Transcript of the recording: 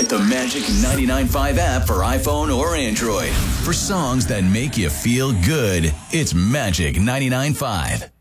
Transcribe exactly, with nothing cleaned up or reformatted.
the Magic ninety-nine point five app for iPhone or Android. For songs that make you feel good, it's Magic ninety-nine point five.